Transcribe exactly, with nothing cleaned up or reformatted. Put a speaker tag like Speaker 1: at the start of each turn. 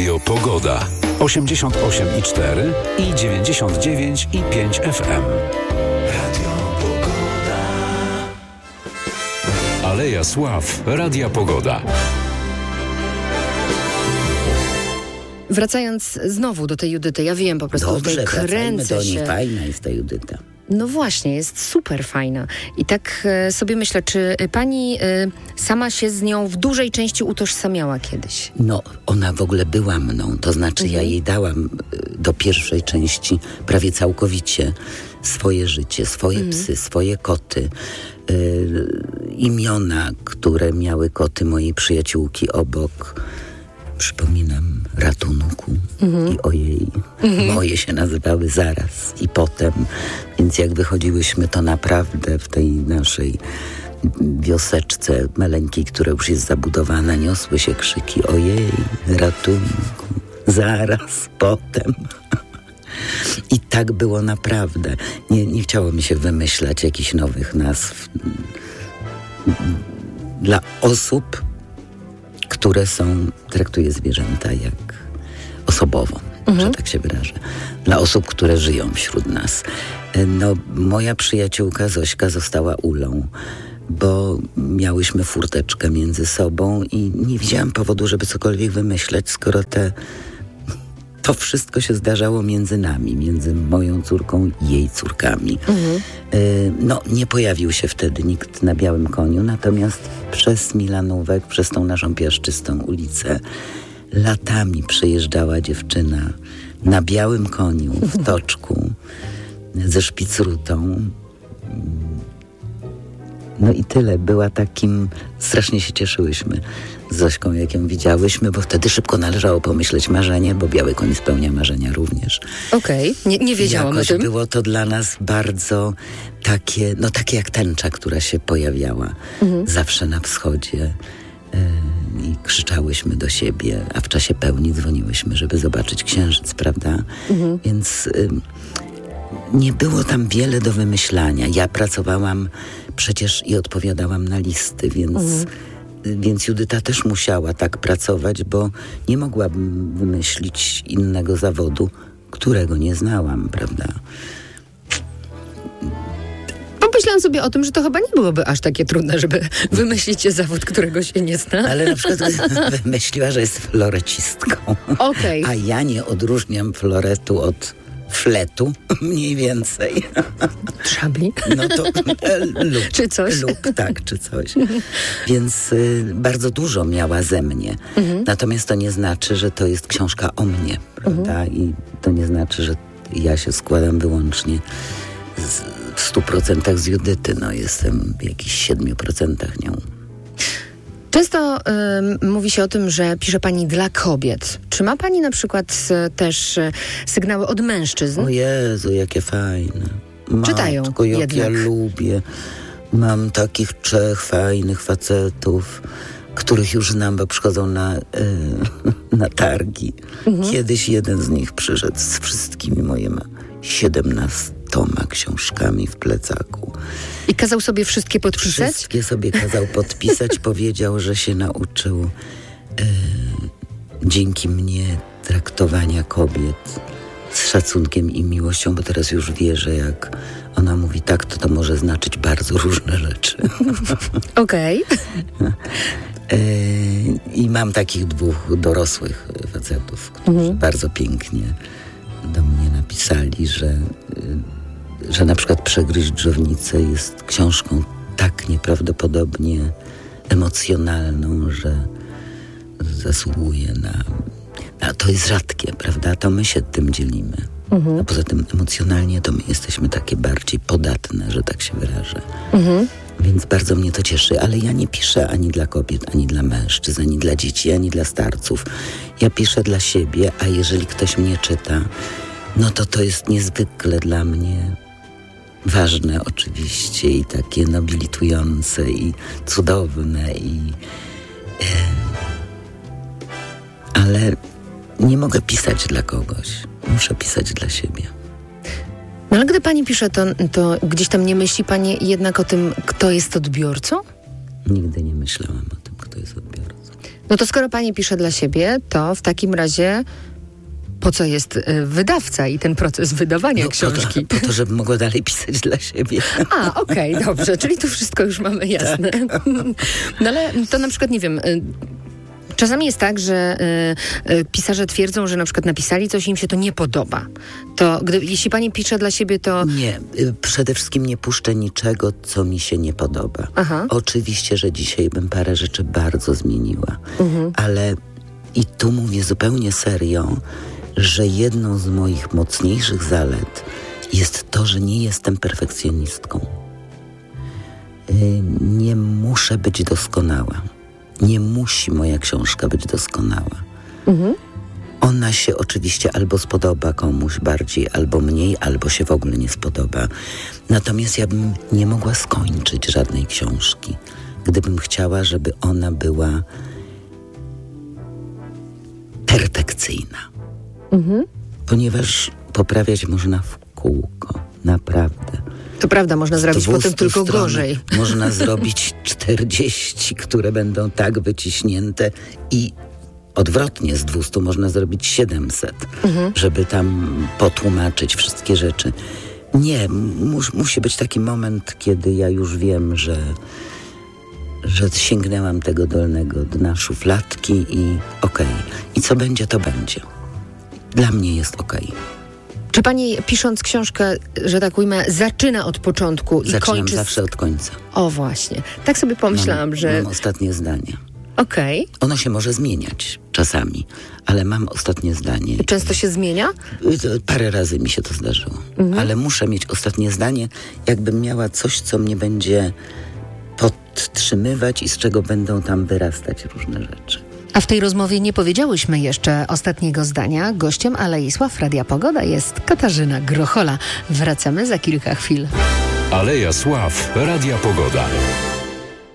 Speaker 1: Radio Pogoda. osiemdziesiąt osiem i cztery i dziewięćdziesiąt dziewięć i pięć F M. Radio Pogoda. Aleja Sław Radia Pogoda.
Speaker 2: Wracając znowu do tej Judyty, ja wiem po prostu,
Speaker 3: Dobrze,
Speaker 2: tutaj kręcę
Speaker 3: do
Speaker 2: się.
Speaker 3: niej, fajna jest ta Judyta.
Speaker 2: No właśnie, jest super fajna. I tak e, sobie myślę, czy pani e, sama się z nią w dużej części utożsamiała kiedyś?
Speaker 3: No, ona w ogóle była mną, to znaczy
Speaker 2: Mhm.
Speaker 3: ja jej dałam do pierwszej części prawie całkowicie swoje życie, swoje
Speaker 2: Mhm.
Speaker 3: psy, swoje koty, y, imiona, które miały koty mojej przyjaciółki obok. Przypominam ratunku
Speaker 2: Mhm.
Speaker 3: i ojej, moje się nazywały zaraz i potem, więc jak wychodziłyśmy, to naprawdę w tej naszej wioseczce maleńkiej, która już jest zabudowana, niosły się krzyki ojej, ratunku, zaraz, potem. I tak było naprawdę. Nie, nie chciało mi się wymyślać jakichś nowych nazw dla osób, które są, traktuję zwierzęta jak osobowo, mhm. że tak się wyrażę. Dla osób, które żyją wśród nas. No, moja przyjaciółka Zośka została Ulą, bo miałyśmy furteczkę między sobą i nie widziałam powodu, żeby cokolwiek wymyśleć, skoro te, to wszystko się zdarzało między nami, między moją córką i jej córkami. Mhm. No, nie pojawił się wtedy nikt na białym koniu, natomiast przez Milanówek, przez tą naszą piaszczystą ulicę latami przejeżdżała dziewczyna na białym koniu, w toczku, ze szpicrutą. No i tyle. Była takim... Strasznie się cieszyłyśmy z Zośką, jak ją widziałyśmy, bo wtedy szybko należało pomyśleć marzenie, bo biały koń spełnia marzenia również.
Speaker 2: Okej, okay. nie, nie wiedziałam
Speaker 3: Jakoś
Speaker 2: o tym.
Speaker 3: było to dla nas bardzo takie, no takie jak tęcza, która się pojawiała mhm. zawsze na wschodzie. Yy, I krzyczałyśmy do siebie, a w czasie pełni dzwoniłyśmy, żeby zobaczyć księżyc, prawda? Mhm. Więc yy, nie było tam wiele do wymyślania. Ja pracowałam przecież i odpowiadałam na listy, więc, mhm. więc Judyta też musiała tak pracować, bo nie mogłabym wymyślić innego zawodu, którego nie znałam, prawda?
Speaker 2: Pomyślałam sobie o tym, że to chyba nie byłoby aż takie trudne, żeby wymyślić zawód, którego się nie zna.
Speaker 3: Ale na przykład wymyśliła, że jest florecistką.
Speaker 2: Okej.
Speaker 3: A ja nie odróżniam floretu od fletu, mniej więcej.
Speaker 2: Szabli?
Speaker 3: No to luk.
Speaker 2: Czy coś?
Speaker 3: Luk, tak, czy coś. Więc y, bardzo dużo miała ze mnie. Mhm. Natomiast to nie znaczy, że to jest książka o mnie, prawda? Mhm. I to nie znaczy, że ja się składam wyłącznie z, w stu procentach z Judyty. No, jestem w jakichś siedmiu procentach nią.
Speaker 2: Często y, mówi się o tym, że pisze pani dla kobiet. Czy ma pani na przykład y, też y, sygnały od mężczyzn?
Speaker 3: O Jezu, jakie fajne.
Speaker 2: Czytają
Speaker 3: Matko, jak
Speaker 2: jednak.
Speaker 3: ja lubię. Mam takich trzech fajnych facetów, których już znam, bo przychodzą na, y, na targi. Mhm. Kiedyś jeden z nich przyszedł z wszystkimi moimi siedemnastoma książkami w plecaku.
Speaker 2: I kazał sobie wszystkie podpisać?
Speaker 3: Wszystkie sobie kazał podpisać. Powiedział, że się nauczył y, dzięki mnie traktowania kobiet z szacunkiem i miłością, bo teraz już wie, że jak ona mówi tak, to to może znaczyć bardzo różne rzeczy.
Speaker 2: Okej.
Speaker 3: Okay. I mam takich dwóch dorosłych facetów, którzy mhm. bardzo pięknie do mnie napisali, że, że na przykład Przegryźć dżownicę jest książką tak nieprawdopodobnie emocjonalną, że zasługuje na... A to jest rzadkie, prawda? To my się tym dzielimy. Mhm. A poza tym emocjonalnie to my jesteśmy takie bardziej podatne, że tak się wyrażę. Mhm. Więc bardzo mnie to cieszy, ale ja nie piszę ani dla kobiet, ani dla mężczyzn, ani dla dzieci, ani dla starców. Ja piszę dla siebie, a jeżeli ktoś mnie czyta, no to to jest niezwykle dla mnie ważne oczywiście i takie nobilitujące i cudowne i... E, ale nie mogę pisać dla kogoś. Muszę pisać dla siebie.
Speaker 2: No ale gdy pani pisze, to, to gdzieś tam nie myśli pani jednak o tym, kto jest odbiorcą?
Speaker 3: Nigdy nie myślałam o tym, kto jest odbiorcą.
Speaker 2: No to skoro pani pisze dla siebie, to w takim razie po co jest y, wydawca i ten proces wydawania
Speaker 3: no,
Speaker 2: książki?
Speaker 3: Po to, po to, żeby mogła dalej pisać dla siebie.
Speaker 2: A, okej, okay, dobrze, czyli tu wszystko już mamy jasne. Tak. No ale to na przykład, nie wiem... Y, Czasami jest tak, że y, y, pisarze twierdzą, że na przykład napisali coś i im się to nie podoba. To gdy, jeśli pani pisze dla siebie, to...
Speaker 3: Nie, y, przede wszystkim nie puszczę niczego, co mi się nie podoba.
Speaker 2: Aha.
Speaker 3: Oczywiście, że dzisiaj bym parę rzeczy bardzo zmieniła, mhm. ale i tu mówię zupełnie serio, że jedną z moich mocniejszych zalet jest to, że nie jestem perfekcjonistką. Y, nie muszę być doskonała. Nie musi moja książka być doskonała. Mhm. Ona się oczywiście albo spodoba komuś bardziej, albo mniej, albo się w ogóle nie spodoba. Natomiast ja bym nie mogła skończyć żadnej książki, gdybym chciała, żeby ona była perfekcyjna. Mhm. Ponieważ poprawiać można w kółko, naprawdę.
Speaker 2: To prawda, można zrobić potem tylko
Speaker 3: stron
Speaker 2: gorzej.
Speaker 3: Można zrobić czterdzieści, które będą tak wyciśnięte i odwrotnie, z dwustu można zrobić siedemset, mhm. żeby tam potłumaczyć wszystkie rzeczy. Nie, mus, musi być taki moment, kiedy ja już wiem, że, że sięgnęłam tego dolnego dna szufladki i okej. Okay. I co będzie, to będzie. Dla mnie jest okej. Okay.
Speaker 2: Czy pani, pisząc książkę, że tak ujmę, zaczyna od początku i
Speaker 3: Zaczynam
Speaker 2: kończy...
Speaker 3: Zaczynam zawsze od końca.
Speaker 2: O właśnie. Tak sobie pomyślałam,
Speaker 3: mam,
Speaker 2: że...
Speaker 3: Mam ostatnie zdanie.
Speaker 2: Okej. Okay.
Speaker 3: Ono się może zmieniać czasami, ale mam ostatnie zdanie.
Speaker 2: I często się zmienia?
Speaker 3: Parę razy mi się to zdarzyło. Mhm. Ale muszę mieć ostatnie zdanie, jakbym miała coś, co mnie będzie podtrzymywać i z czego będą tam wyrastać różne rzeczy.
Speaker 2: A w tej rozmowie nie powiedziałyśmy jeszcze ostatniego zdania. Gościem Alei Sław Radia Pogoda jest Katarzyna Grochola. Wracamy za kilka chwil.
Speaker 1: Aleja Sław Radia Pogoda.